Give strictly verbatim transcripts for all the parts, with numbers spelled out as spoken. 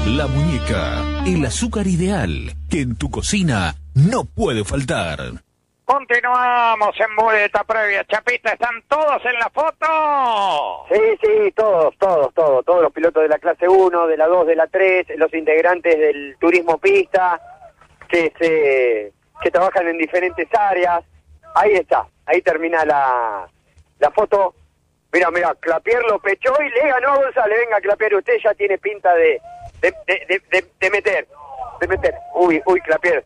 La Muñeca, el azúcar ideal que en tu cocina no puede faltar. Continuamos en boleta previa. Chapita, ¿están todos en la foto? Sí, sí, todos, todos, todos. Todos los pilotos de la clase uno, de la dos, de la tres, los integrantes del turismo pista, que se que trabajan en diferentes áreas. Ahí está, ahí termina la, la foto. Mira, mira, Clapier lo pechó y le ganó a González. Venga, Clapier, usted ya tiene pinta de, de, de, de, de, de meter, de meter. Uy, uy, Clapier.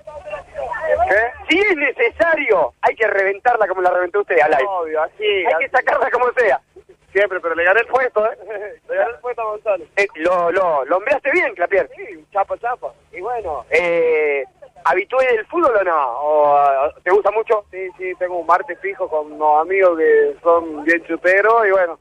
¿Qué? Si es necesario, hay que reventarla como la reventó usted, Alay. Obvio, así. Hay así. que sacarla como sea. Siempre, pero le gané el puesto, ¿eh? Le gané el puesto a González. Eh, lo, lo, lo hombreaste bien, Clapier. Sí, chapa, chapa. Y bueno, eh, ¿habitué del fútbol o no? ¿O te gusta mucho? Sí, sí, tengo un martes fijo con unos amigos que son bien chuteros y bueno,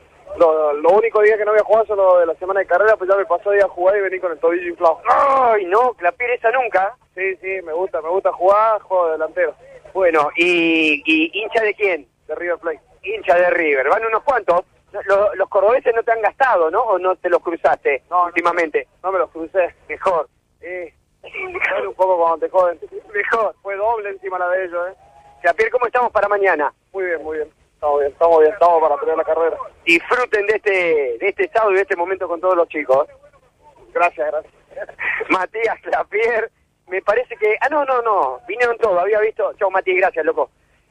lo, lo único día que no voy a jugar son los de la semana de carrera, pues ya me pasó día a jugar y vení con el tobillo inflado. Ay, no, Clapier, esa nunca. Sí, sí, me gusta, me gusta jugar, juego de delantero. Bueno, ¿y, y hincha de quién? De River Plate. Hincha de River, van unos cuantos. Los, los cordobeses no te han gastado, ¿no? ¿O no te los cruzaste no, últimamente? No, no me los crucé. Mejor. Eh, bueno, un poco cuando te joden. Mejor. Fue doble encima la de ellos, ¿eh? Clapier, ¿cómo estamos para mañana? Muy bien, muy bien. Estamos bien, estamos bien, estamos para pelear la carrera. Disfruten de este de este sábado y de este momento con todos los chicos. Gracias, gracias. Matías, Clapier, me parece que... Ah, no, no, no, vinieron todos, había visto... Chau, Matías, gracias, loco.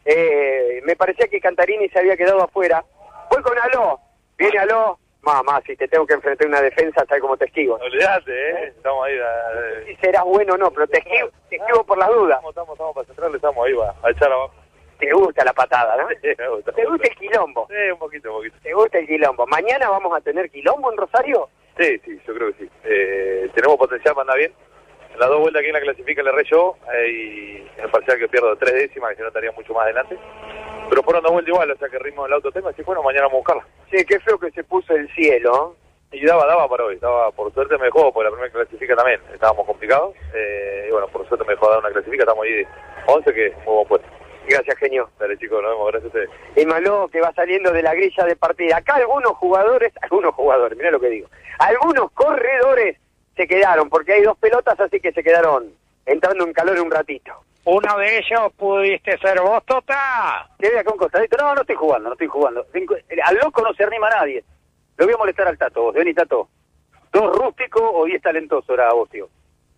Eh, me parecía que Cantarini se había quedado afuera. Voy con Aló, viene Aló. Mamá, si te tengo que enfrentar una defensa, sale como testigo. Olvídate, ¿eh? Estamos ahí. Eh. Si serás bueno o no, pero te esquivo, te esquivo por las dudas. Estamos, estamos, estamos para central, estamos ahí, va, a echar abajo. Te gusta la patada, ¿no? Sí, me gusta. ¿Te gusta el quilombo? Sí, un poquito, un poquito. ¿Te gusta el quilombo? ¿Mañana vamos a tener quilombo en Rosario? Sí, sí, yo creo que sí. Eh, tenemos potencial para andar bien. En las dos vueltas aquí en la clasifica le re yo, eh, y en el parcial que pierdo tres décimas, que si no estaría mucho más adelante. Pero fueron dos vueltas igual, o sea que el ritmo del auto tengo, así bueno, mañana vamos a buscarla. Sí, qué feo que se puso el cielo. Y daba, daba para hoy, daba, por suerte me dejó, porque la primera clasifica también estábamos complicados, eh, y bueno, por suerte me dejó dar una clasifica, estamos ahí de once, que es muy buen puesto. Gracias, genio. Dale, chicos, nos vemos, gracias a ustedes. El Maló que va saliendo de la grilla de partida. Acá algunos jugadores, algunos jugadores, mirá lo que digo, algunos corredores se quedaron, porque hay dos pelotas, así que se quedaron entrando en calor un ratito. ¿Uno de ellos pudiste ser vos, Tota? Quedé acá un costadito. No, no estoy jugando, no estoy jugando. Al loco no se anima nadie. Lo voy a molestar al Tato, vos. Vení, Tato. ¿Dos rústicos o diez talentosos era vos, tío?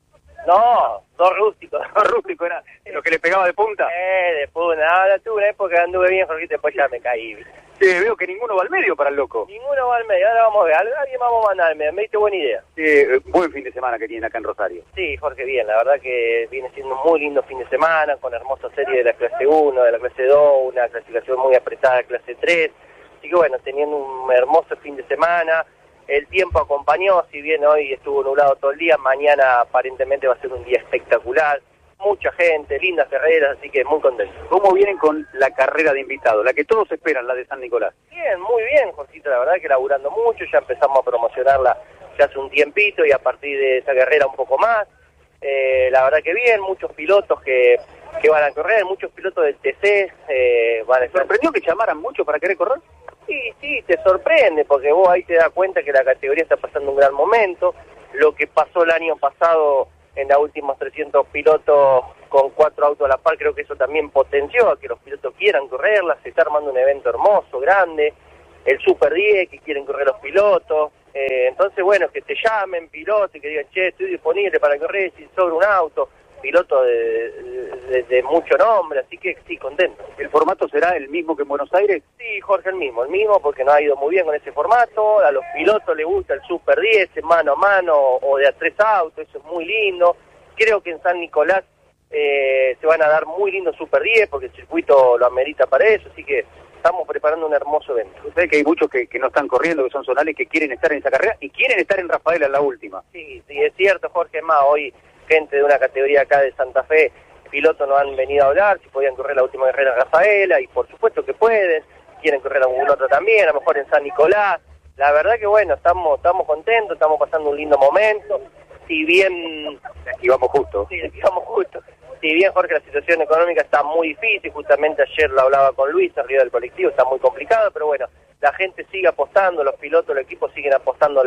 No, dos rústicos. Dos rústicos era lo que le pegaba de punta. Eh, de punta. Ahora tuve una época que anduve bien, Jorge, después ya me caí. Sí, veo que ninguno va al medio para el loco. Ninguno va al medio. Ahora vamos a ver. Alguien vamos a mandar al medio. Me diste buena idea. Sí, eh, buen fin de semana que tienen acá en Rosario. Sí, Jorge, bien. La verdad que viene siendo un muy lindo fin de semana, con hermosa serie de la clase uno, de la clase dos, una clasificación muy apretada de clase tres. Así que bueno, teniendo un hermoso fin de semana. El tiempo acompañó, si bien hoy estuvo nublado todo el día, mañana aparentemente va a ser un día espectacular. Mucha gente, lindas carreras, así que muy contento. ¿Cómo vienen con la carrera de invitados? La que todos esperan, la de San Nicolás. Bien, muy bien, Jorgito, la verdad que laburando mucho, ya empezamos a promocionarla ya hace un tiempito y a partir de esa carrera un poco más. Eh, la verdad que bien, muchos pilotos que, que van a correr, muchos pilotos del T C eh, van a estar... ¿Sorprendió que llamaran mucho para querer correr? Sí, sí, te sorprende, porque vos ahí te das cuenta que la categoría está pasando un gran momento. Lo que pasó el año pasado en los últimos trescientos pilotos con cuatro autos a la par, creo que eso también potenció a que los pilotos quieran correrla. Se está armando un evento hermoso, grande, el Super diez que quieren correr los pilotos. Eh, entonces, bueno, que te llamen pilotos y que digan, che, estoy disponible para correr si sobra un auto. Piloto de, de, de mucho nombre, así que sí, contento. ¿El formato será el mismo que en Buenos Aires? Sí, Jorge, el mismo, el mismo, porque nos ha ido muy bien con ese formato. A los pilotos les gusta el Super diez, mano a mano o de a tres autos, eso es muy lindo. Creo que en San Nicolás eh, se van a dar muy lindos Super diez, porque el circuito lo amerita para eso, así que estamos preparando un hermoso evento. Usted que hay muchos que, que no están corriendo, que son zonales, que quieren estar en esa carrera y quieren estar en Rafaela en la última. Sí, sí, es cierto, Jorge, es más, hoy gente de una categoría acá de Santa Fe, pilotos nos han venido a hablar si podían correr la última carrera en Rafaela, y por supuesto que pueden, quieren correr algún otro también, a lo mejor en San Nicolás. La verdad que bueno, estamos estamos contentos, estamos pasando un lindo momento, si bien... Aquí vamos justo. Sí, aquí vamos justo. Si bien, Jorge, la situación económica está muy difícil, justamente ayer lo hablaba con Luis, arriba del colectivo, está muy complicado, pero bueno, la gente sigue apostando, los pilotos, los equipos siguen apostando al,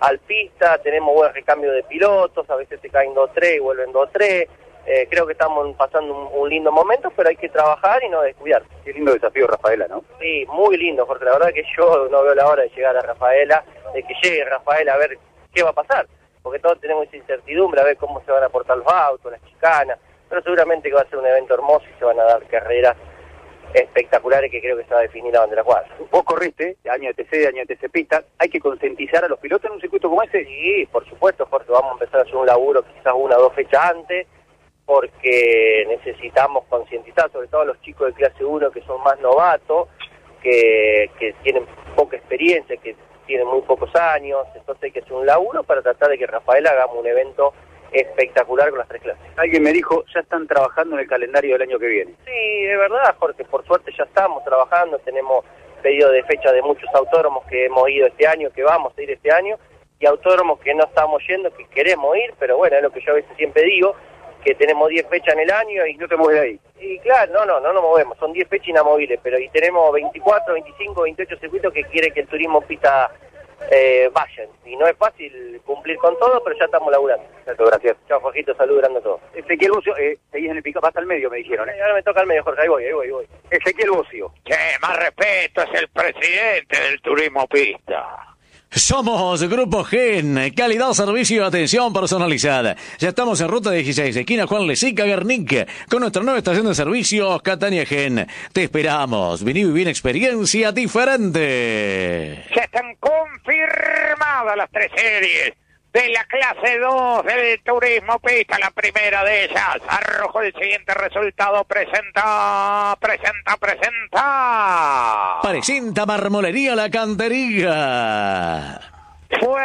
alpista, tenemos buen recambio de pilotos, a veces se caen dos tres y vuelven dos tres. Eh, creo que estamos pasando un, un lindo momento, pero hay que trabajar y no descuidar. Qué lindo desafío, Rafaela, ¿no? Sí, muy lindo, Jorge. La verdad que yo no veo la hora de llegar a Rafaela, de que llegue Rafaela a ver qué va a pasar, porque todos tenemos esa incertidumbre, a ver cómo se van a portar los autos, las chicanas, pero seguramente que va a ser un evento hermoso y se van a dar carreras espectaculares que creo que se va a definir la bandera cuadra. Vos corriste, año de T C, año de T C Pista, ¿hay que concientizar a los pilotos en un circuito como ese? Sí, por supuesto, Jorge, vamos a empezar a hacer un laburo quizás una o dos fechas antes, porque necesitamos concientizar, sobre todo a los chicos de clase uno que son más novatos, que, que tienen poca experiencia, que tienen muy pocos años, entonces hay que hacer un laburo para tratar de que Rafael hagamos un evento espectacular con las tres clases. Alguien me dijo, ya están trabajando en el calendario del año que viene. Sí, de verdad, Jorge, por suerte ya estamos trabajando, tenemos pedido de fecha de muchos autódromos que hemos ido este año, que vamos a ir este año, y autódromos que no estamos yendo, que queremos ir, pero bueno, es lo que yo a veces siempre digo, que tenemos diez fechas en el año y no te mueves de ahí. Y claro, no, no, no nos movemos, son diez fechas inamovibles, pero y tenemos veinticuatro, veinticinco, veintiocho circuitos que quieren que el turismo pista eh, vayan. Y no es fácil cumplir con todo, pero ya estamos laburando. Perfecto, gracias. Chao, Jorgito, salud grande a todos. Ezequiel Bocio, eh, seguís en el pick-up hasta el medio, me dijeron. ¿eh? Ahora me toca el medio, Jorge, ahí voy, ahí voy, ahí voy. Ezequiel Bocio. Che, más respeto, es el presidente del turismo pista. Somos Grupo Gen, calidad, servicio y atención personalizada. Ya estamos en ruta dieciséis, esquina Juan Lesica, Guernica, con nuestra nueva estación de servicios, Catania Gen. Te esperamos, vení y viví una experiencia diferente. Ya están confirmadas las tres series de la clase dos del turismo pista. La primera de ellas arrojó el siguiente resultado. Presenta, presenta, presenta. Presenta Marmolería La Cantería. Fue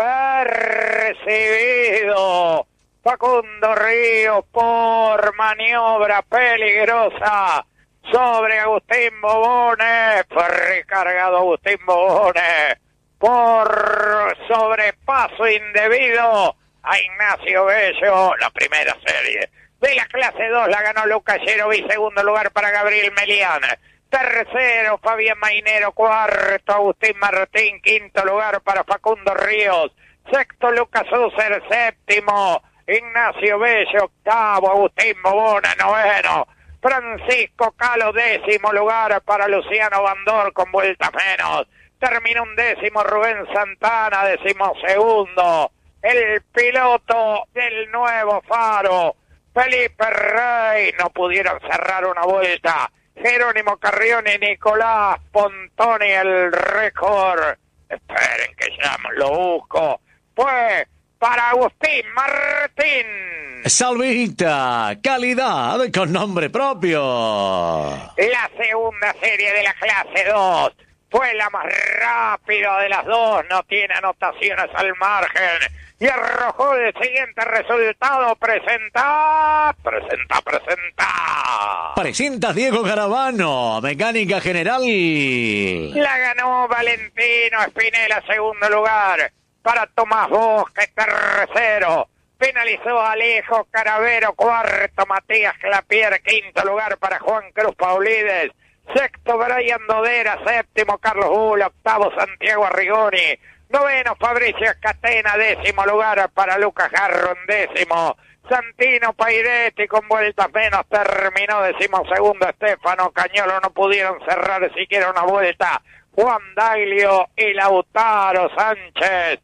apercibido Facundo Ríos por maniobra peligrosa sobre Agustín Bobones. Fue recargado Agustín Bobones por sobrepaso indebido a Ignacio Bello. La primera serie de la clase dos la ganó Lucas Yerovi, segundo lugar para Gabriel Melián, tercero Fabián Mainero, cuarto Agustín Martín, quinto lugar para Facundo Ríos, sexto Lucas User, séptimo Ignacio Bello, octavo Agustín Bobona, noveno Francisco Calo, décimo lugar para Luciano Bandor con vueltas menos. Terminó un décimo Rubén Santana, décimo segundo el piloto del nuevo Faro, Felipe Rey. No pudieron cerrar una vuelta. Jerónimo Carrión y Nicolás Pontoni el récord. Esperen que ya lo busco. Fue para Agustín Martín. Salvita, calidad con nombre propio. La segunda serie de la clase dos fue la más rápida de las dos, no tiene anotaciones al margen y arrojó el siguiente resultado. Presenta, presenta, presenta. Presenta Diego Caravano, mecánica general. La ganó Valentino Espinela, segundo lugar para Tomás Bosque, tercero. Penalizó Alejo Caravero, cuarto Matías Clapier, quinto lugar para Juan Cruz Paulides. Sexto Brian Dodera, séptimo Carlos Bull, octavo Santiago Arrigoni, noveno Fabricio Catena, décimo lugar para Lucas Garro, décimo Santino Pairetti con vueltas menos, terminó décimo segundo Estefano Cañolo, no pudieron cerrar siquiera una vuelta Juan Daglio y Lautaro Sánchez.